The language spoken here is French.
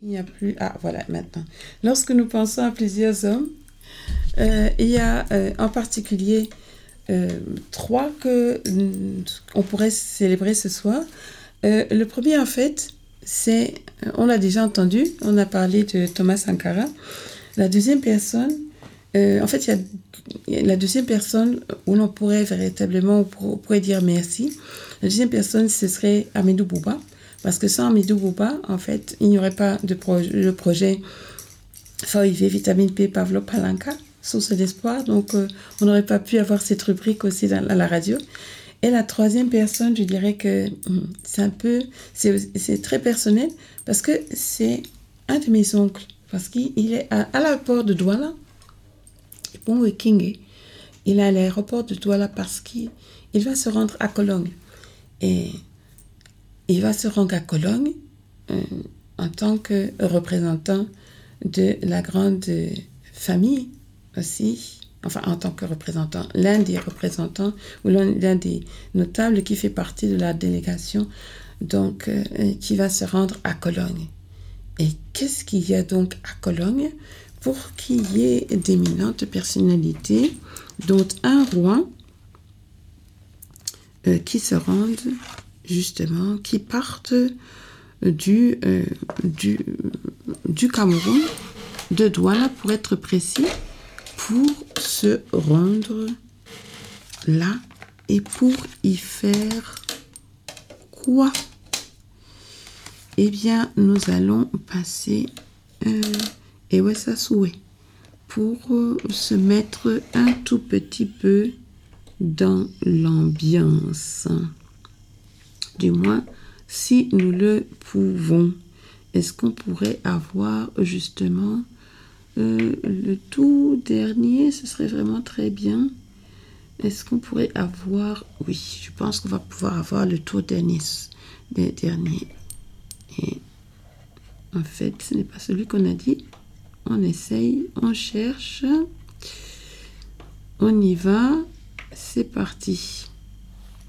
Il n'y a plus... Ah, voilà, maintenant. Lorsque nous pensons à plusieurs hommes, il y a en particulier trois on pourrait célébrer ce soir. Le premier, en fait, c'est... On l'a déjà entendu, on a parlé de Thomas Sankara. La deuxième personne, en fait, il y a la deuxième personne où l'on pourrait véritablement, on pourrait dire merci. La deuxième personne, ce serait Amidou Bouba. Parce que sans Amidou Bouba, en fait, il n'y aurait pas le projet FOIV Vitamine P Pavlov Palanka, source d'espoir. Donc, on n'aurait pas pu avoir cette rubrique aussi à la radio. Et la troisième personne, je dirais que c'est très personnel parce que c'est un de mes oncles. Parce qu'il est à l'aéroport de Douala. Bon, King, il est à l'aéroport de Douala parce qu'il va se rendre à Cologne. Et il va se rendre à Cologne en tant que représentant de la grande famille aussi. Enfin, en tant que représentant, l'un des représentants ou l'un des notables qui fait partie de la délégation, donc qui va se rendre à Cologne. Et qu'est-ce qu'il y a donc à Cologne pour qu'il y ait d'éminentes personnalités, dont un roi qui se rendent justement, qui partent du Cameroun, de Douala pour être précis, pour se rendre là et pour y faire quoi? Eh bien, nous allons passer Ewessa Soué pour se mettre un tout petit peu dans l'ambiance. Du moins, si nous le pouvons. Est-ce qu'on pourrait avoir justement le tout dernier? Ce serait vraiment très bien. Est-ce qu'on pourrait avoir... Oui, je pense qu'on va pouvoir avoir le tout dernier. Et en fait, ce n'est pas celui qu'on a dit. On essaye, on cherche. On y va. C'est parti.